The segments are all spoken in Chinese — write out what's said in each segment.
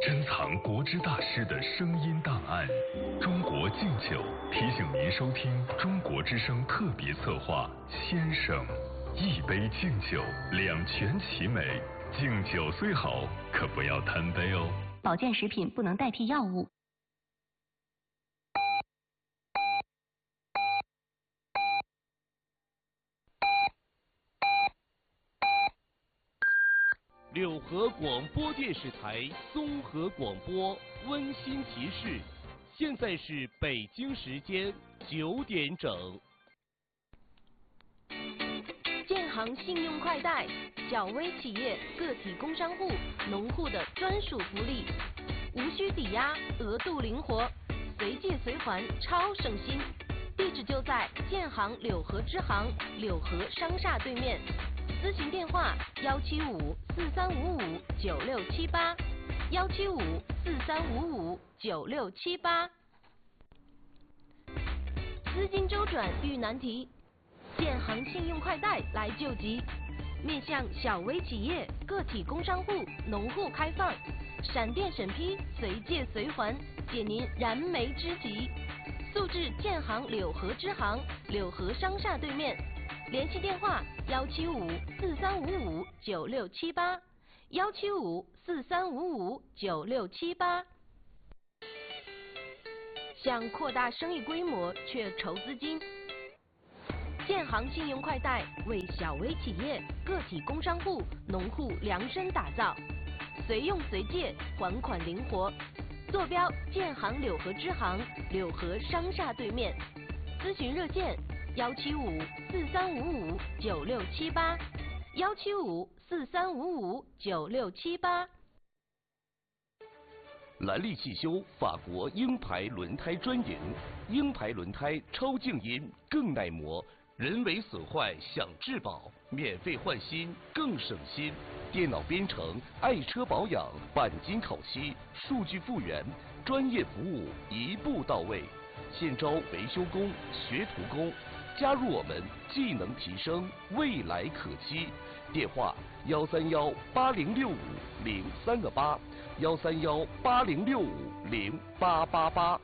珍藏国之大师的声音档案。中国敬酒提醒您收听中国之声特别策划《先生》，一杯敬酒，两全其美。敬酒虽好，可不要贪杯哦。 保健食品不能代替药物。 柳河广播电视台综合广播温馨提示：现在是北京时间9点整。 建行信用快贷，小微企业、个体工商户、农户的专属福利，无需抵押，额度灵活，随借随还，超省心。地址就在建行柳河支行柳河商厦对面。咨询电话175-4355-9678，175-4355-9678。资金周转遇难题，建行信用快贷来救急，面向小微企业、个体工商户、农户开放，闪电审批，随借随还，解您燃眉之急。速至建行柳河支行柳河商厦对面。联系电话175-4355-9678，175-4355-9678。想扩大生意规模却筹资金，建行信用快贷为小微企业、个体工商户、农户量身打造，随用随借，还款灵活。坐标建行柳河支行柳河商厦对面。咨询热线175-4355-9678，175-4355-9678。 兰利汽修法国鹰牌轮胎专营，鹰牌轮胎超静音更耐磨，人为损坏享质保，免费换新更省心。电脑编程、爱车保养、钣金烤漆、数据复原，专业服务一步到位。现招维修工、学徒工，加入我们，技能提升，未来可期。电话131-8065-038，131-8065-0888。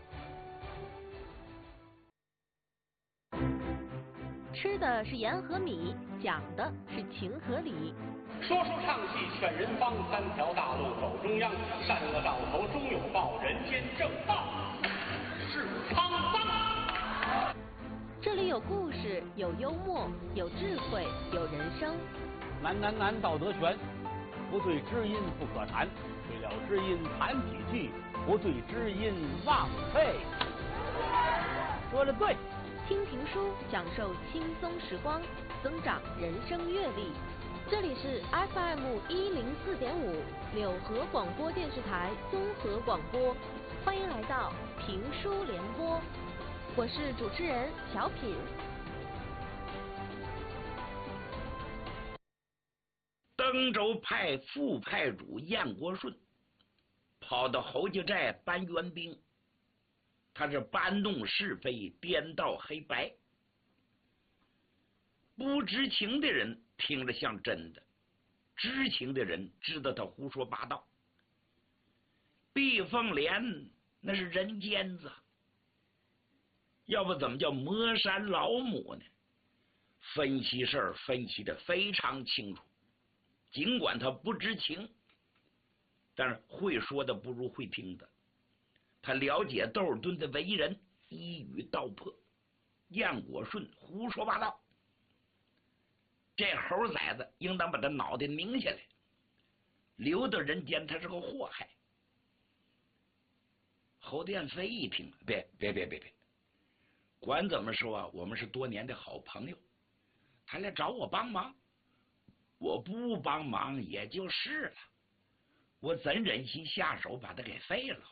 吃的是盐和米，讲的是情和理。 说书唱戏劝人方，三条大路走中央，善恶到头终有报，人间正道是沧桑。 这里有故事，有幽默，有智慧，有人生。 难道德全，不对知音不可谈，对了知音谈几句，不对知音忘废。说的对。 听评书，享受轻松时光，增长人生阅历。这里是 FM 104.5柳河广播电视台综合广播，欢迎来到评书联播，我是主持人小品。 登州派副派主燕国顺跑到侯家寨搬援兵，他是搬弄是非，颠倒黑白。不知情的人听着像真的，知情的人知道他胡说八道。碧凤莲那是人尖子，要不怎么叫磨山老母呢？分析事儿分析的非常清楚，尽管他不知情，但是会说的不如会听的。他了解窦尔敦的为人，一语道破。燕国顺胡说八道，这猴崽子应当把他脑袋拧下来，留到人间他是个祸害。侯殿飞一听，别，管怎么说啊，我们是多年的好朋友，他来找我帮忙，我不帮忙也就是了，我怎忍心下手把他给废了？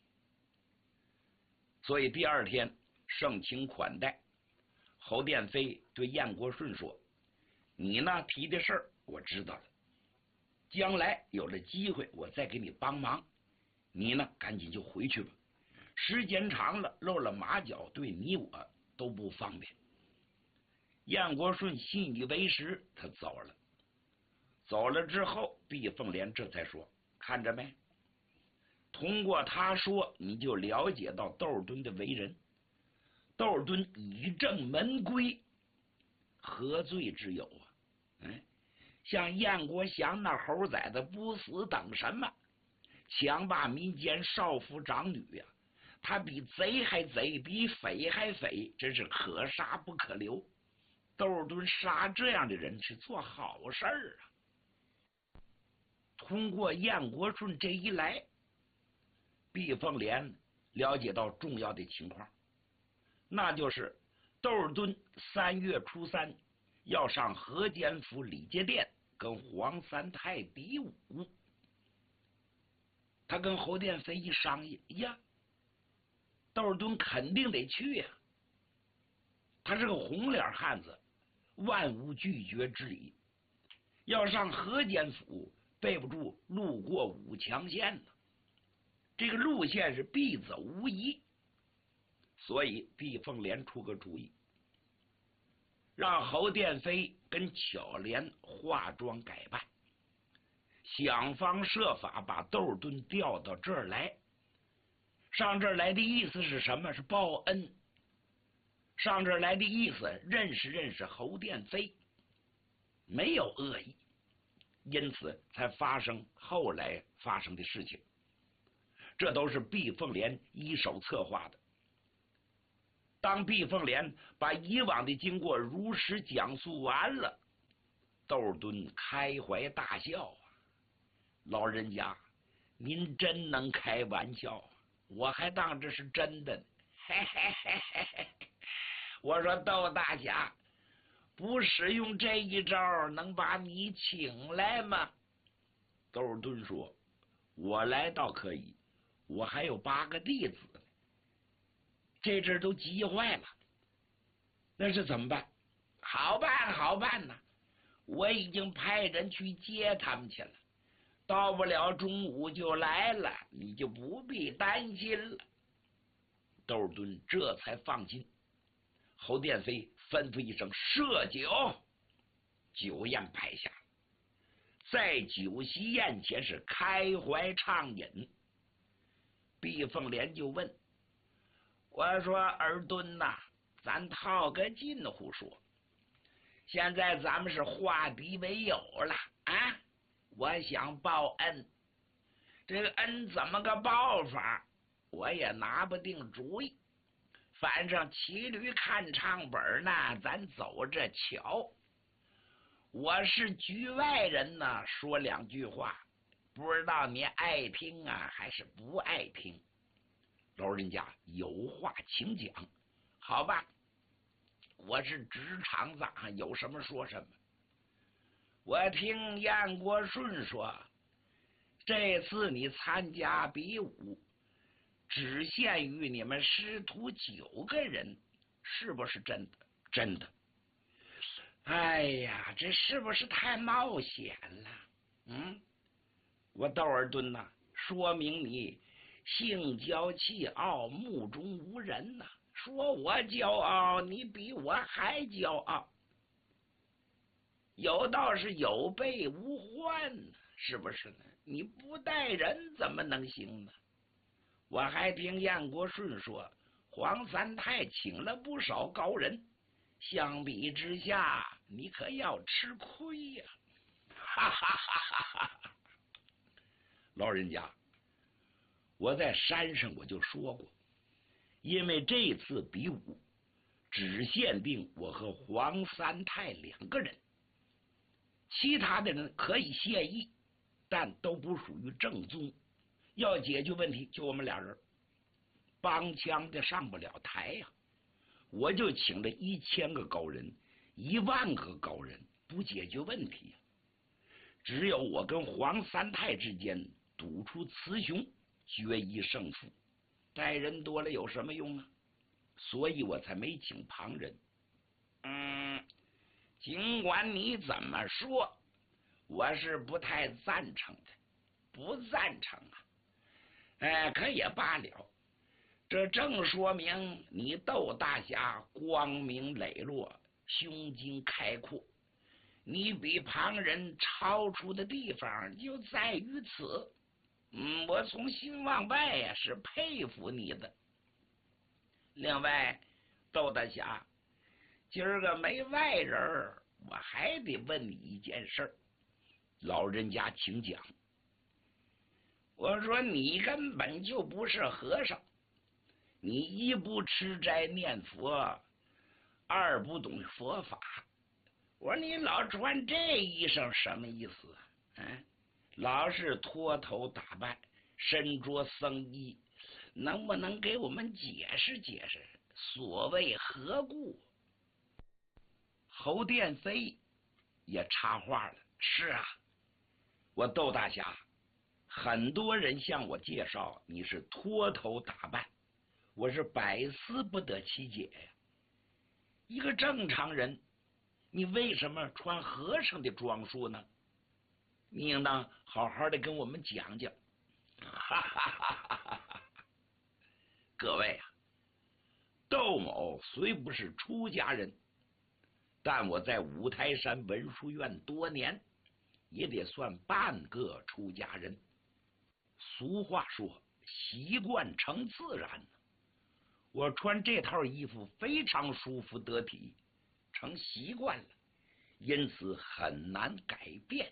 所以第二天盛情款待，侯殿飞对燕国顺说：“你呢提的事儿我知道了，将来有了机会我再给你帮忙，你呢赶紧就回去吧，时间长了露了马脚，对你我都不方便。”燕国顺信以为实，他走了。走了之后，毕凤莲这才说：“看着没， 通过他说，你就了解到窦尔敦的为人。窦尔敦以正门规，何罪之有啊？像燕国祥那猴崽子不死等什么？强霸民间少妇长女呀，他比贼还贼，比匪还匪，真是可杀不可留。窦尔敦杀这样的人是做好事儿啊。通过燕国顺这一来，毕凤莲了解到重要的情况，那就是窦尔敦3月初3要上河间府礼节殿跟黄三太比武。他跟侯殿飞一商议，呀，窦尔敦肯定得去呀，他是个红脸汉子，万无拒绝之理。要上河间府，备不住路过武强县呢，这个路线是必走无疑。所以毕凤莲出个主意，让侯殿飞跟巧莲化妆改扮，想方设法把窦尔敦调到这儿来。上这儿来的意思是什么？是报恩。上这儿来的意思，认识认识侯殿飞，没有恶意，因此才发生后来发生的事情。这都是毕凤莲一手策划的。当毕凤莲把以往的经过如实讲述完了，窦尔敦开怀大笑啊！老人家，您真能开玩笑，我还当这是真的呢。嘿嘿嘿嘿嘿！我说窦大侠，不使用这一招，能把你请来吗？窦尔敦说：“我来倒可以，我还有8个弟子。”这阵都急坏了，那是怎么办？好办，好办呐！我已经派人去接他们去了，到不了中午就来了，你就不必担心了。窦尔敦这才放心。侯殿飞吩咐一声设酒，酒宴摆下，在酒席宴前是开怀畅饮。毕凤莲就问，我说尔敦呐，咱套个近乎说，现在咱们是化敌为友了啊！我想报恩，这个恩怎么个报法，我也拿不定主意。反正骑驴看唱本呢，咱走着瞧。我是局外人呢，说2句话，不知道你爱听啊，还是不爱听？老人家有话请讲。好吧，我是直肠子，有什么说什么。我听燕国顺说，这次你参加比武只限于你们师徒9个人，是不是真的？真的。哎呀，这是不是太冒险了？我窦尔敦呐，说明你性骄气傲，目中无人呐。说我骄傲，你比我还骄傲。有道是有备无患，是不是呢？你不带人怎么能行呢？我还听燕国顺说，黄三太请了不少高人，相比之下，你可要吃亏呀！哈哈哈哈！老人家，我在山上我就说过，因为这次比武只限定我和黄三太2个人，其他的人可以谢意，但都不属于正宗。要解决问题，就我们2人，帮腔的上不了台呀。我就请了1000个高人，10000个高人，不解决问题呀。只有我跟黄三太之间赌出雌雄，决一胜负。带人多了有什么用啊？所以我才没请旁人。尽管你怎么说，我是不太赞成的。不赞成啊？可也罢了。这正说明你窦大侠光明磊落，胸襟开阔。你比旁人超出的地方就在于此。 我从心往外呀是佩服你的。另外，窦大侠，今儿个没外人，我还得问你一件事儿。老人家请讲。我说你根本就不是和尚，你一不吃斋念佛，二不懂佛法。我说你老穿这衣裳什么意思？老是脱头打扮，身着僧衣，能不能给我们解释解释？所谓何故？侯殿飞也插话了：“是啊，我窦大侠，很多人向我介绍你是脱头打扮，我是百思不得其解呀。一个正常人，你为什么穿和尚的装束呢？你应当好好的跟我们讲讲。”哈哈哈哈哈！各位啊，窦某虽不是出家人，但我在五台山文殊院多年，也得算半个出家人。俗话说，习惯成自然。我穿这套衣服非常舒服得体，成习惯了，因此很难改变。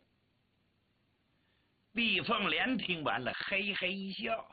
毕凤莲听完了，嘿嘿一笑：“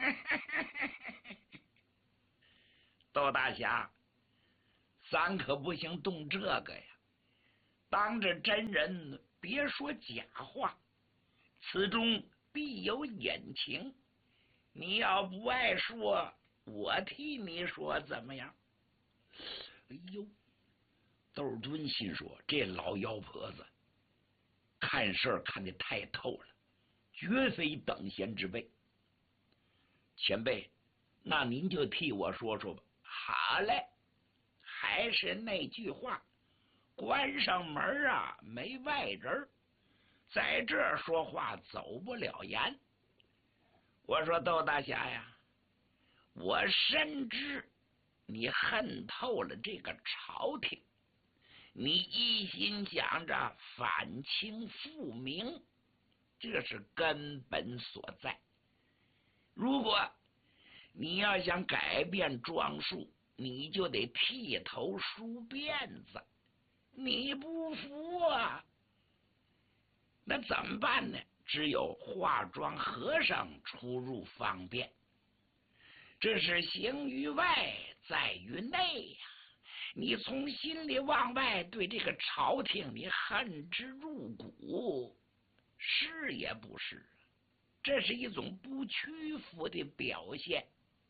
窦大侠，咱可不行动这个呀！当着真人，别说假话，此中必有隐情。你要不爱说，我替你说，怎么样？”哎呦，窦敦心说：“这老妖婆子看事儿看得太透了，绝非等闲之辈。”前辈，那您就替我说说吧。好嘞，还是那句话，关上门啊，没外人，在这儿说话走不了言。我说窦大侠呀，我深知你恨透了这个朝廷，你一心想着反清复明，这是根本所在。如果你要想改变装束，你就得剃头梳辫子。你不服啊？那怎么办呢？只有化妆和尚出入方便。这是行于外，在于内呀。你从心里往外对这个朝廷你恨之入骨，是也不是？这是一种不屈服的表现。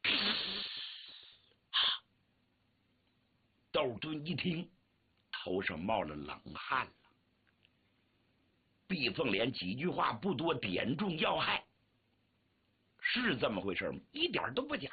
窦敦一听，头上冒了冷汗了。毕凤莲几句话不多，点中要害，是这么回事吗？一点都不假。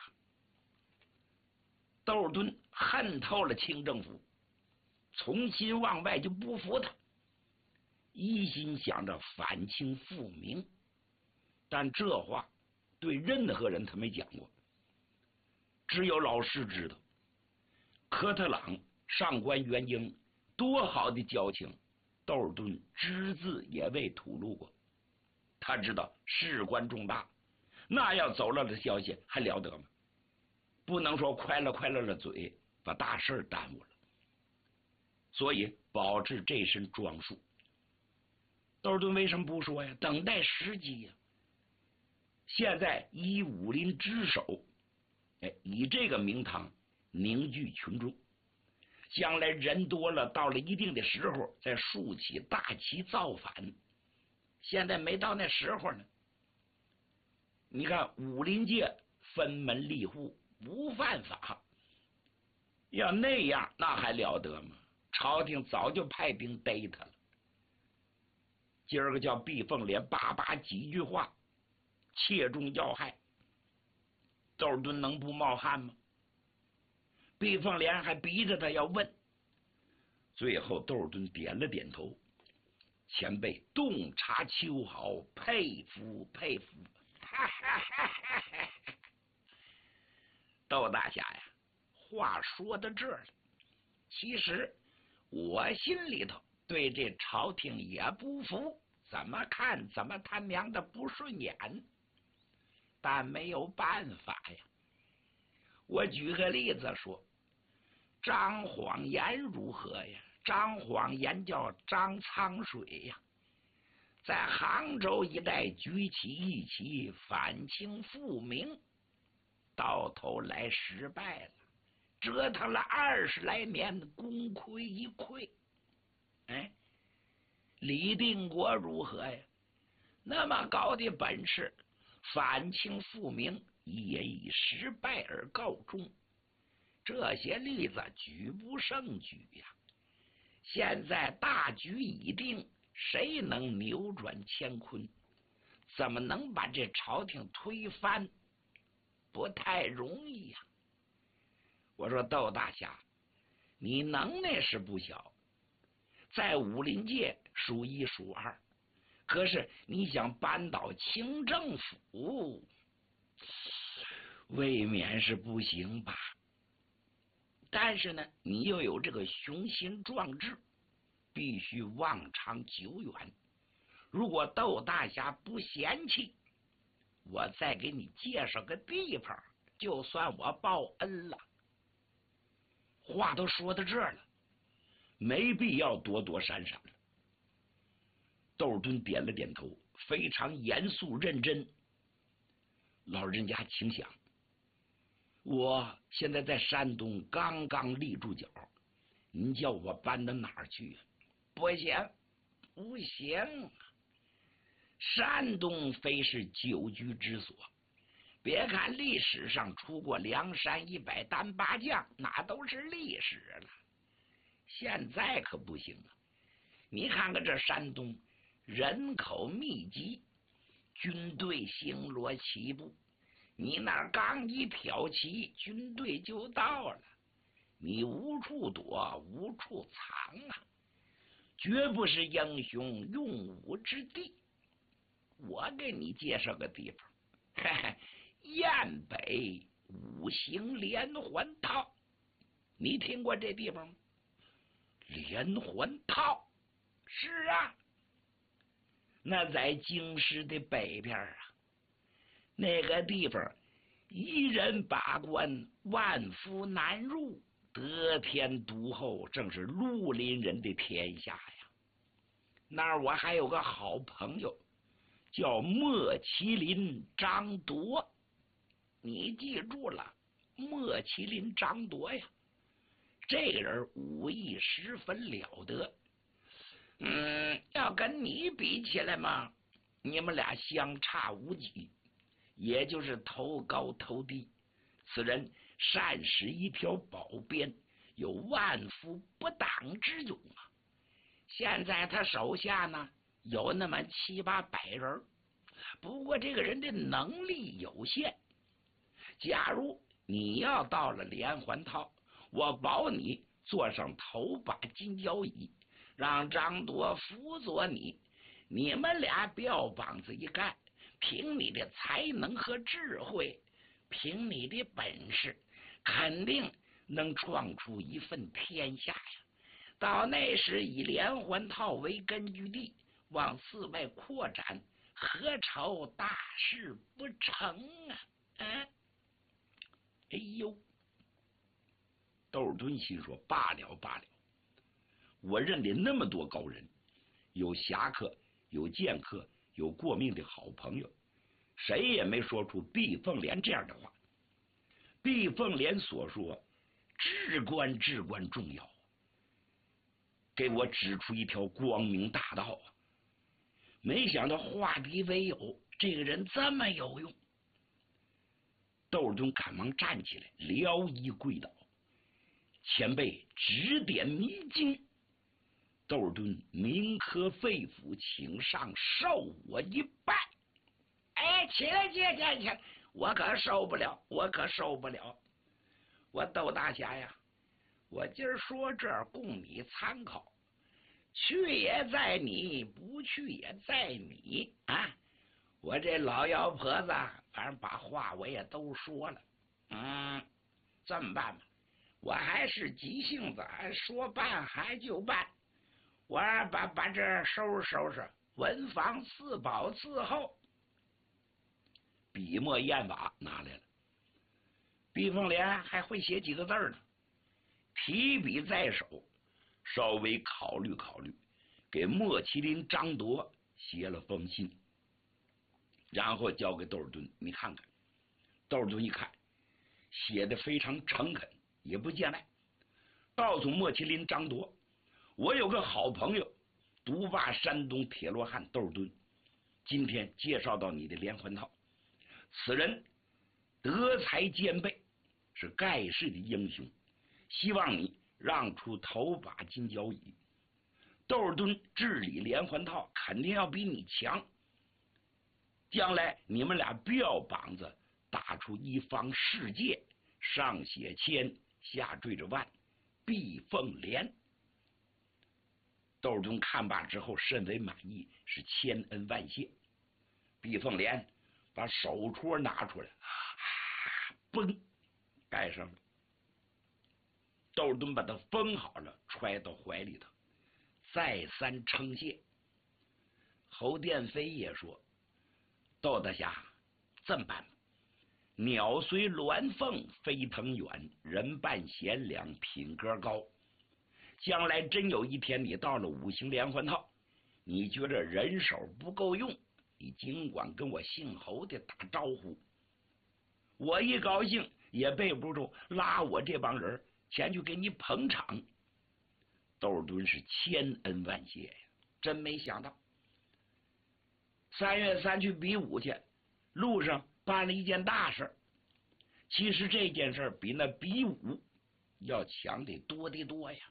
窦敦恨透了清政府，从心往外就不服他，一心想着反清复明。但这话对任何人他没讲过，只有老师知道。科特朗、上官元英多好的交情，窦敦只字也未吐露过。他知道事关重大，那要走了的消息还了得吗？不能说快了嘴，把大事耽误了。所以保持这身装束。窦敦为什么不说呀？等待时机呀。现在以武林之首，以这个名堂凝聚群众，将来人多了，到了一定的时候，再竖起大旗造反。现在没到那时候呢。你看武林界分门立户，不犯法，要那样那还了得吗？朝廷早就派兵逮他了。今儿个叫毕凤莲叭叭几句话，切中要害，窦敦能不冒汗吗？毕凤莲还逼着他要问，最后窦敦点了点头。前辈洞察秋毫，佩服佩服。窦大侠呀，话说到这儿了，其实我心里头对这朝廷也不服，怎么看怎么他娘的不顺眼。 但没有办法呀。我举个例子说，张晃言如何呀？张晃言叫张苍水呀，在杭州一带举起义旗，反清复明，到头来失败了，折腾了20来年，功亏一篑。李定国如何呀？那么高的本事，反清复明也以失败而告终。这些例子举不胜举呀。现在大局已定，谁能扭转乾坤？怎么能把这朝廷推翻？不太容易呀。我说窦大侠，你能耐是不小，在武林界数1数2，可是你想扳倒清政府，未免是不行吧？但是呢，你又有这个雄心壮志，必须望长久远。如果窦大侠不嫌弃，我再给你介绍个地方，就算我报恩了。话都说到这儿了，没必要躲躲闪闪了。窦敦点了点头，非常严肃认真。老人家请讲。我现在在山东刚刚立住脚，您叫我搬到哪儿去？不行，不行！山东非是久居之所，别看历史上出过梁山100单八将，那都是历史了。现在可不行啊！你看看这山东，人口密集，军队星罗棋布。你那刚一挑旗，军队就到了，你无处躲，无处藏啊，绝不是英雄用武之地。我给你介绍个地方，雁北5行连环套，你听过这地方吗？连环套，是啊，那在京师的北边啊。那个地方一人把关，万夫难入，得天独厚，正是绿林人的天下呀。那儿我还有个好朋友，叫莫麒麟张铎，你记住了，莫麒麟张铎呀，这个人武艺十分了得。要跟你比起来嘛，你们俩相差无几。也就是头高头低，此人善使一条宝鞭，有万夫不挡之勇啊！现在他手下呢有那么7、8百人，不过这个人的能力有限。假如你要到了连环套，我保你坐上头把金交椅，让张铎辅佐你，你们俩标膀子一干。凭你的才能和智慧，凭你的本事，肯定能创出一份天下呀！到那时以连环套为根据地，往4外扩展，何愁大事不成啊？哎呦，窦敦心说：罢了罢了，我认得那么多高人，有侠客，有剑客，有过命的好朋友，谁也没说出毕凤莲这样的话。毕凤莲所说至关重要，给我指出一条光明大道啊！没想到化敌为友，这个人这么有用。窦敦赶忙站起来，撩衣跪倒，前辈指点迷津。窦敦铭刻肺腑，请上受我一拜。哎，起来，起来，我可受不了，我窦大侠呀，我今儿说这儿供你参考，去也在你，不去也在你啊！我这老妖婆子，反正把话我也都说了，这么办吧，我还是急性子，说办还就办。我把这收拾，文房4宝伺候。 笔墨砚瓦拿来了。毕凤莲还会写几个字呢，提笔在手，稍微考虑考虑，给莫麒麟、张铎写了封信，然后交给窦尔敦，你看看。窦尔敦一看，写的非常诚恳，也不见外，告诉莫麒麟、张铎，我有个好朋友，独霸山东铁罗汉窦尔敦，今天介绍到你的连环套，此人德才兼备，是盖世的英雄，希望你让出头把金交椅。窦尔敦治理连环套肯定要比你强，将来你们俩标膀子打出一方世界，上写千，下缀着万，毕凤莲。窦尔敦看罢之后甚为满意，是千恩万谢。毕凤莲把手戳拿出来，嘣，盖上了。窦尔敦把它封好了，揣到怀里头，再三称谢。侯殿飞也说：“窦大侠，这么办吧，鸟随鸾凤飞腾远，人伴贤良品格高。将来真有一天你到了五行连环套，你觉得人手不够用，你尽管跟我姓侯的打招呼，我一高兴也备不住拉我这帮人前去给你捧场。”窦尔敦是千恩万谢呀，真没想到3月3去比武去，路上办了一件大事。其实这件事比那比武要强得多得多呀。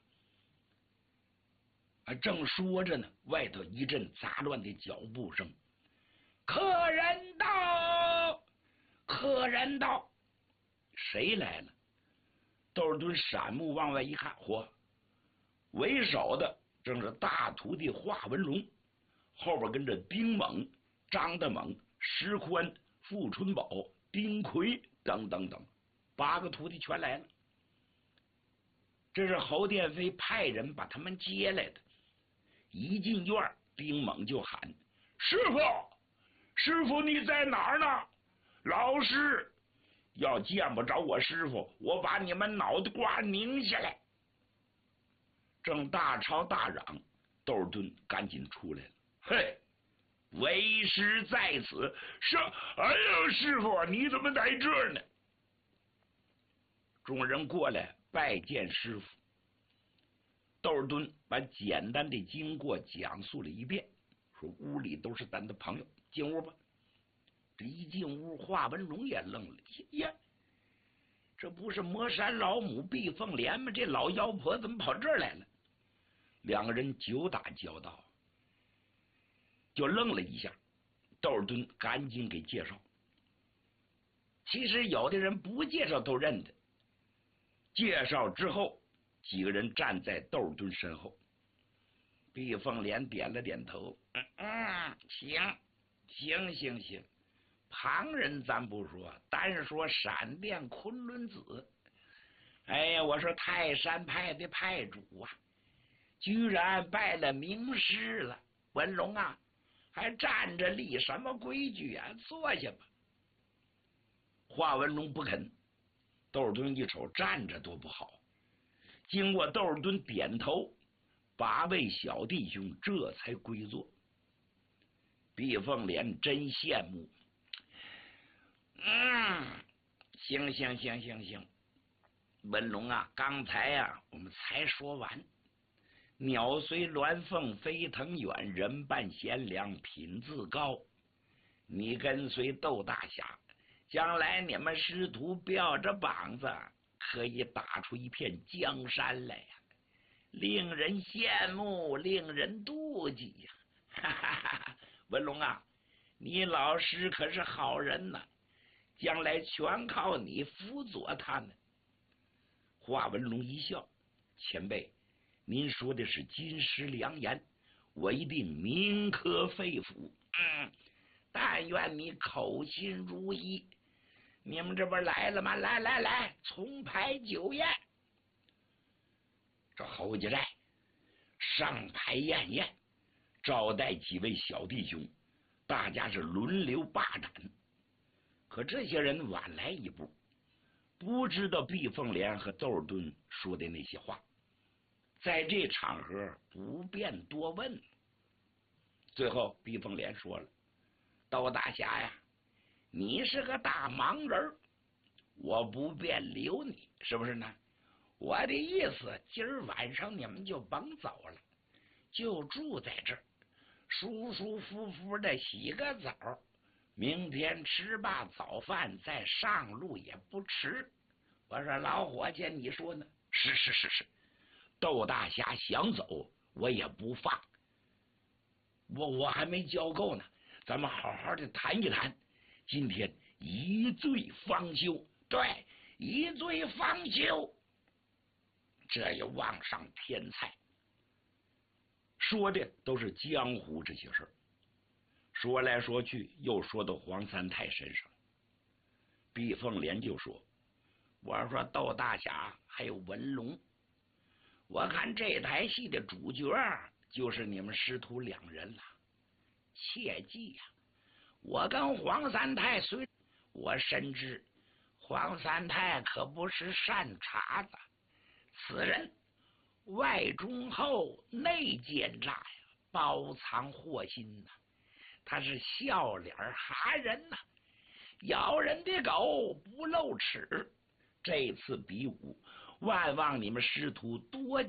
正说着呢，外头一阵杂乱的脚步声，客人到，客人到，谁来了？窦尔敦闪目往外一看，嚯，为首的正是大徒弟华文龙，后边跟着丁猛、张大猛、石宽、傅春宝、丁奎等等等，8个徒弟全来了。这是侯殿飞派人把他们接来的。一进院，丁猛就喊：“师傅，师傅你在哪儿呢？老师，要见不着我师傅，我把你们脑袋瓜拧下来。”正大吵大嚷，窦尔敦赶紧出来了。嘿，为师在此。是，哎呦，师傅你怎么在这儿呢？众人过来拜见师傅。窦尔敦把简单的经过讲述了一遍，说屋里都是咱的朋友，进屋吧。这一进屋，华文龙也愣了，呀，这不是魔山老母毕凤莲吗？这老妖婆怎么跑这儿来了？2个人久打交道，就愣了一下。窦尔敦赶紧给介绍。其实有的人不介绍都认得。介绍之后，几个人站在窦尔敦身后。毕凤莲点了点头，行。旁人咱不说，单说闪电昆仑子。哎呀，我说泰山派的派主啊，居然拜了名师了。文龙啊，还站着立什么规矩啊？坐下吧。华文龙不肯。窦尔敦一瞅，站着多不好。经过窦尔敦点头，8位小弟兄这才归坐。毕凤莲真羡慕。行。文龙啊，刚才我们才说完，鸟随鸾凤飞腾远，人伴贤良品自高。你跟随窦大侠，将来你们师徒标着膀子，可以打出一片江山来呀，令人羡慕，令人妒忌呀！哈哈哈！文龙啊，你老师可是好人呐，将来全靠你辅佐他们。华文龙一笑：“前辈，您说的是金石良言，我一定铭刻肺腑。但愿你口心如一。你们这不来了吗？来，重排酒宴。”这侯家寨上排宴，招待几位小弟兄，大家是轮流霸占。 可这些人晚来一步，不知道毕凤莲和窦尔敦说的那些话，在这场合不便多问。最后毕凤莲说了：“窦大侠呀，你是个大忙人，我不便留你，是不是呢？我的意思，今儿晚上你们就甭走了，就住在这儿，舒舒服服的洗个澡，明天吃罢早饭再上路也不迟。”我说：“老伙计，你说呢？”“是，窦大侠想走，我也不放。我还没交够呢，咱们好好的谈一谈。今天一醉方休，对，一醉方休，这也望上天才。”说的都是江湖这些事儿，说来说去又说到黄三太身上。毕凤莲就说：“我说窦大侠还有文龙，我看这台戏的主角就是你们师徒两人了。切记呀，我跟黄三太我深知黄三太可不是善茬子，此人外忠厚，内奸诈呀，包藏祸心呐。他是笑脸哈人呐，咬人的狗不露齿。这次比武，万望你们师徒多